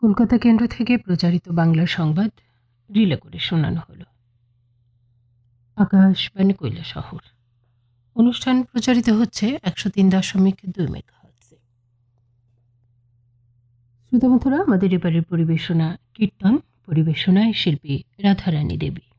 কলকাতা কেন্দ্র থেকে প্রচারিত বাংলা সংবাদ রিলে করে শোনানো হলো। আকাশবাণী কৈলাসহর। অনুষ্ঠান প্রচারিত হচ্ছে 103.2 মেগাহার্টজে। শ্রোতাবন্ধুরা, আমাদের এবারের পরিবেশনা কীর্তন। পরিবেশনায় শিল্পী রাধারানী দেবী।